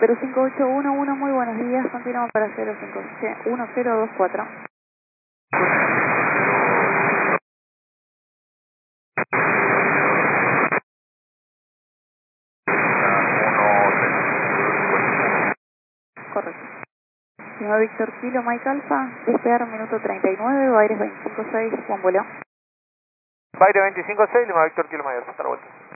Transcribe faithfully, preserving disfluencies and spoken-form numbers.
Pero cinco ocho uno uno, muy buenos días, continuamos para cero cinco uno cero dos cuatro. Correcto. Lima Víctor Kilo, Mike Alfa, despegar minuto treinta y nueve, Baires veinticinco seis, Juan Boleo. Baires veinticinco seis, Lima Víctor Kilo Mayor, hasta la vuelta.